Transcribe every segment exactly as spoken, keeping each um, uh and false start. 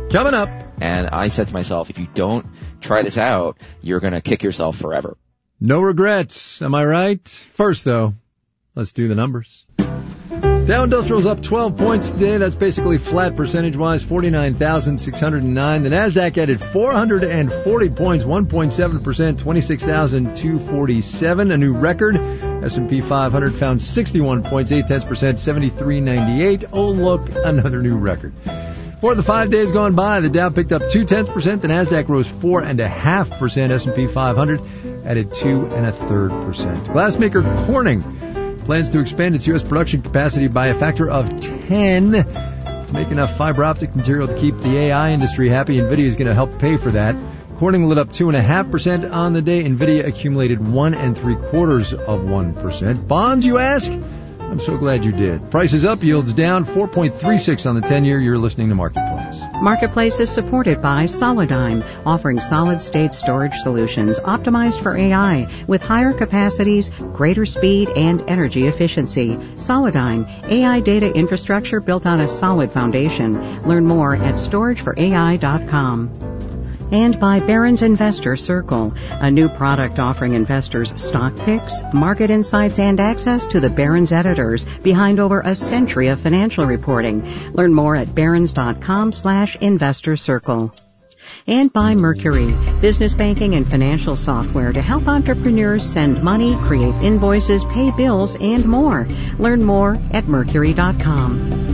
Coming up. And I said to myself, if you don't try this out, you're going to kick yourself forever. No regrets. Am I right? First, though, let's do the numbers. Dow Industrial's up twelve points today. That's basically flat percentage-wise, forty-nine thousand six hundred nine. The NASDAQ added four hundred forty points, one point seven percent, twenty-six thousand two hundred forty-seven. A new record. S and P five hundred found sixty-one points, eight tenths percent, seventy-three ninety-eight. Oh, look, another new record. For the five days gone by, the Dow picked up two tenths percent. The NASDAQ rose four and a half percent. S and P five hundred added two and a third percent. Glassmaker Corning plans to expand its U S production capacity by a factor of ten to make enough fiber optic material to keep the A I industry happy. NVIDIA is going to help pay for that. Corning lit up two and a half percent on the day. NVIDIA accumulated one and three quarters of one percent. Bonds, you ask? I'm so glad you did. Prices up, yields down, four point three six on the ten-year. You're listening to Marketplace. Marketplace is supported by Solidigm, offering solid-state storage solutions optimized for A I with higher capacities, greater speed, and energy efficiency. Solidigm, A I data infrastructure built on a solid foundation. Learn more at storage for A I dot com. And by Barron's Investor Circle, a new product offering investors stock picks, market insights, and access to the Barron's editors behind over a century of financial reporting. Learn more at barrons dot com slash investor circle. And by Mercury, business banking and financial software to help entrepreneurs send money, create invoices, pay bills, and more. Learn more at mercury dot com.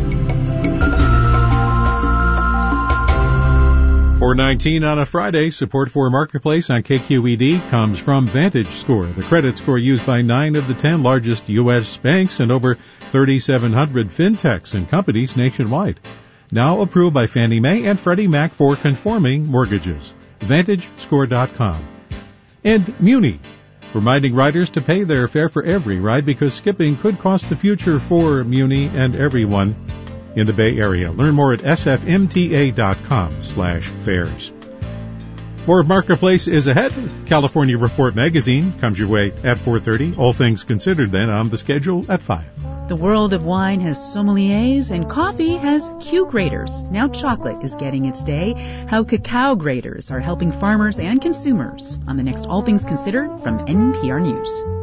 four nineteen on a Friday. Support for Marketplace on K Q E D comes from VantageScore, the credit score used by nine of the ten largest U S banks and over thirty-seven hundred fintechs and companies nationwide. Now approved by Fannie Mae and Freddie Mac for conforming mortgages. Vantage Score dot com. And Muni, reminding riders to pay their fare for every ride because skipping could cost the future for Muni and everyone in the Bay Area. Learn more at S F M T A dot com slash fares. More of Marketplace is ahead. California Report Magazine comes your way at four thirty. All things considered then on the schedule at five. The world of wine has sommeliers and coffee has Q graders. Now chocolate is getting its day. How cacao graders are helping farmers and consumers on the next All Things Considered from N P R News.